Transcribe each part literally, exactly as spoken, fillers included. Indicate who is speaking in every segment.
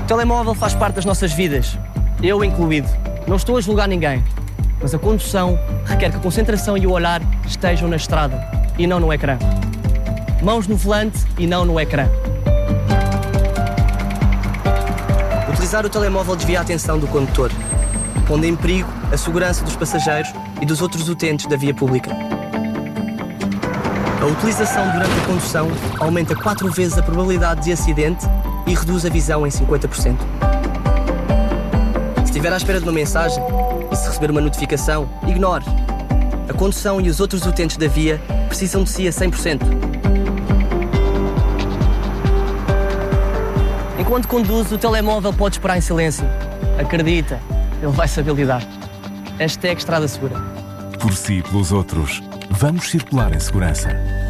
Speaker 1: O telemóvel faz parte das nossas vidas, eu incluído. Não estou a julgar ninguém, mas a condução requer que a concentração e o olhar estejam na estrada e não no ecrã. Mãos no volante e não no ecrã. Utilizar o telemóvel desvia a atenção do condutor, pondo em perigo a segurança dos passageiros e dos outros utentes da via pública. A utilização durante a condução aumenta quatro vezes a probabilidade de acidente e reduz a visão em cinquenta por cento. Se estiver à espera de uma mensagem e se receber uma notificação, ignore. A condução e os outros utentes da via precisam de si a cem por cento. Enquanto conduz, o telemóvel pode esperar em silêncio. Acredita, ele vai saber lidar. Hashtag Estrada Segura.
Speaker 2: Por si e pelos outros, vamos circular em segurança.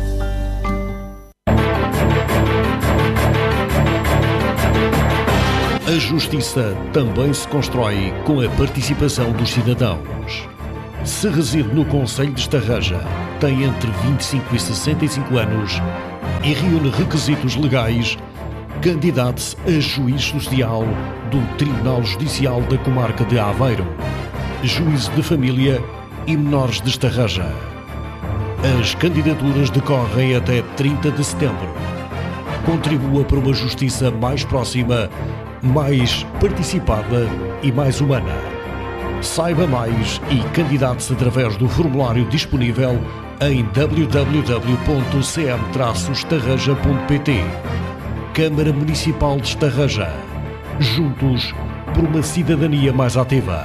Speaker 3: A justiça também se constrói com a participação dos cidadãos. Se reside no concelho de Estarreja, tem entre vinte e cinco e sessenta e cinco anos e reúne requisitos legais, candidate-se a juiz social do Tribunal Judicial da Comarca de Aveiro, juízo de família e menores de Estarreja. As candidaturas decorrem até trinta de setembro. Contribua para uma justiça mais próxima, mais participada e mais humana. Saiba mais e candidate-se através do formulário disponível em w w w ponto c m traço estarreja ponto p t. Câmara Municipal de Estarreja. Juntos por uma cidadania mais ativa.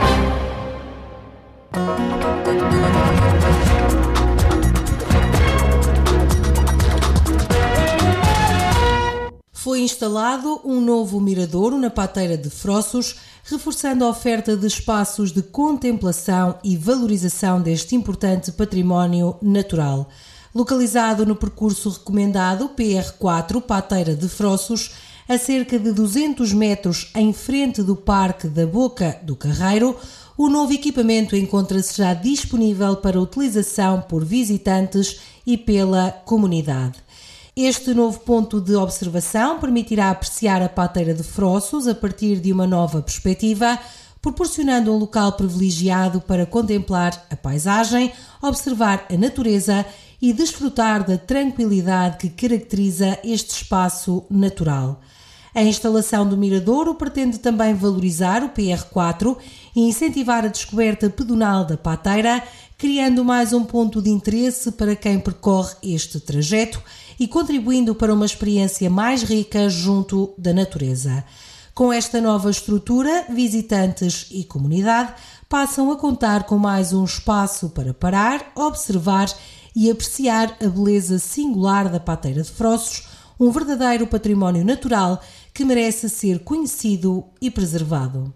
Speaker 4: Foi instalado um novo miradouro na Pateira de Frossos, reforçando a oferta de espaços de contemplação e valorização deste importante património natural. Localizado no percurso recomendado P R quatro Pateira de Frossos, a cerca de duzentos metros em frente do Parque da Boca do Carreiro, o novo equipamento encontra-se já disponível para utilização por visitantes e pela comunidade. Este novo ponto de observação permitirá apreciar a Pateira de Frossos a partir de uma nova perspectiva, proporcionando um local privilegiado para contemplar a paisagem, observar a natureza e desfrutar da tranquilidade que caracteriza este espaço natural. A instalação do miradouro pretende também valorizar o P R quatro e incentivar a descoberta pedonal da Pateira, criando mais um ponto de interesse para quem percorre este trajeto e contribuindo para uma experiência mais rica junto da natureza. Com esta nova estrutura, visitantes e comunidade passam a contar com mais um espaço para parar, observar e apreciar a beleza singular da Pateira de Frossos, um verdadeiro património natural que merece ser conhecido e preservado.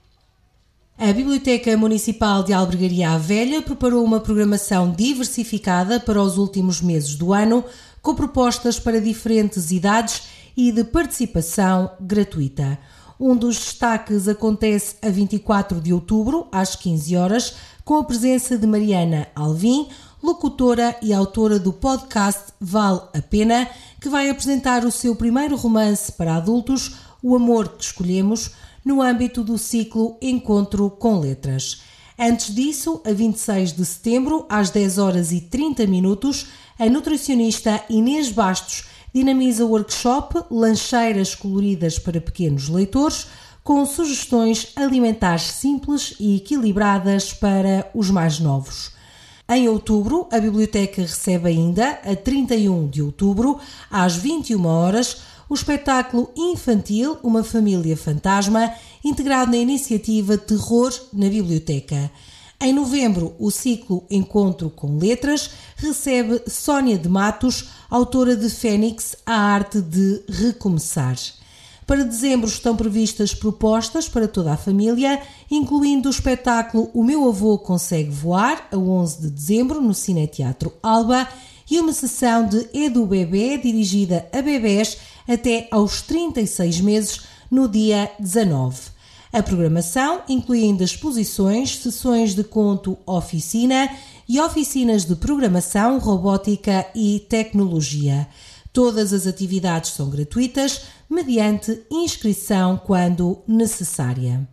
Speaker 4: A Biblioteca Municipal de Albergaria à Velha preparou uma programação diversificada para os últimos meses do ano, com propostas para diferentes idades e de participação gratuita. Um dos destaques acontece a vinte e quatro de outubro, às quinze horas, com a presença de Mariana Alvim, locutora e autora do podcast Vale a Pena, que vai apresentar o seu primeiro romance para adultos, O Amor que Escolhemos, no âmbito do ciclo Encontro com Letras. Antes disso, a vinte e seis de setembro, às dez horas e trinta minutos, a nutricionista Inês Bastos dinamiza o workshop Lancheiras Coloridas para Pequenos Leitores, com sugestões alimentares simples e equilibradas para os mais novos. Em outubro, a biblioteca recebe ainda, a trinta e um de outubro, às vinte e uma horas, o espetáculo infantil Uma Família Fantasma, integrado na iniciativa Terror na Biblioteca. Em novembro, o ciclo Encontro com Letras recebe Sónia de Matos, autora de Fênix, a arte de recomeçar. Para dezembro estão previstas propostas para toda a família, incluindo o espetáculo O Meu Avô Consegue Voar, a onze de dezembro, no Cineteatro Alba, e uma sessão de Edu Bebê, dirigida a bebés até aos trinta e seis meses, no dia dezanove. A programação inclui ainda exposições, sessões de conto oficina e oficinas de programação, robótica e tecnologia. Todas as atividades são gratuitas, mediante inscrição quando necessária.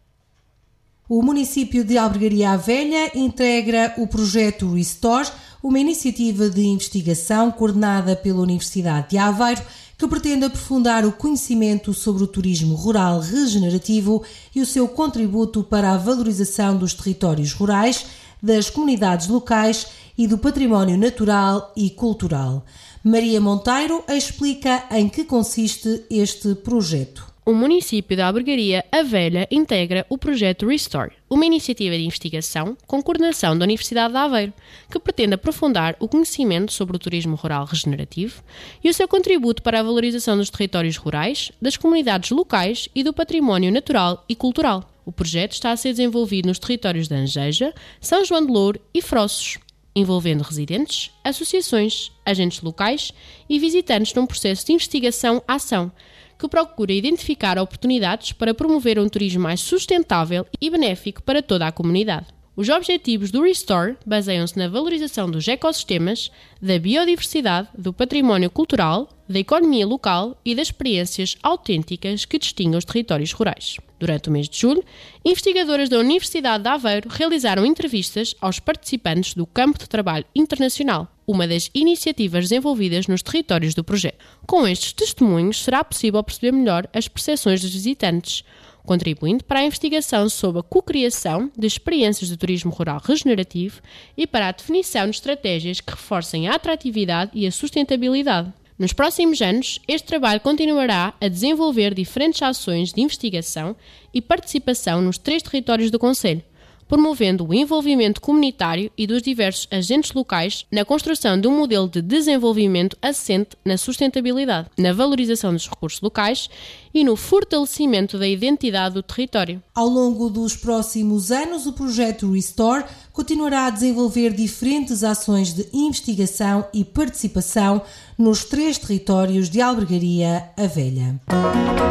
Speaker 4: O município de Albergaria à Velha integra o projeto Restore, uma iniciativa de investigação coordenada pela Universidade de Aveiro que pretende aprofundar o conhecimento sobre o turismo rural regenerativo e o seu contributo para a valorização dos territórios rurais, das comunidades locais e do património natural e cultural. Maria Monteiro explica em que consiste este projeto.
Speaker 5: O município de Albergaria à Velha integra o projeto Restore, uma iniciativa de investigação com coordenação da Universidade de Aveiro, que pretende aprofundar o conhecimento sobre o turismo rural regenerativo e o seu contributo para a valorização dos territórios rurais, das comunidades locais e do património natural e cultural. O projeto está a ser desenvolvido nos territórios de Angeja, São João de Louro e Frossos, envolvendo residentes, associações, agentes locais e visitantes num processo de investigação-ação, que procura identificar oportunidades para promover um turismo mais sustentável e benéfico para toda a comunidade. Os objetivos do Restore baseiam-se na valorização dos ecossistemas, da biodiversidade, do património cultural, da economia local e das experiências autênticas que distinguem os territórios rurais. Durante o mês de julho, investigadoras da Universidade de Aveiro realizaram entrevistas aos participantes do Campo de Trabalho Internacional, uma das iniciativas desenvolvidas nos territórios do projeto. Com estes testemunhos, será possível perceber melhor as percepções dos visitantes, contribuindo para a investigação sobre a cocriação de experiências de turismo rural regenerativo e para a definição de estratégias que reforcem a atratividade e a sustentabilidade. Nos próximos anos, este trabalho continuará a desenvolver diferentes ações de investigação e participação nos três territórios do concelho, promovendo o envolvimento comunitário e dos diversos agentes locais na construção de um modelo de desenvolvimento assente na sustentabilidade, na valorização dos recursos locais e no fortalecimento da identidade do território.
Speaker 4: Ao longo dos próximos anos, o projeto Restore continuará a desenvolver diferentes ações de investigação e participação nos três territórios de Albergaria à Velha.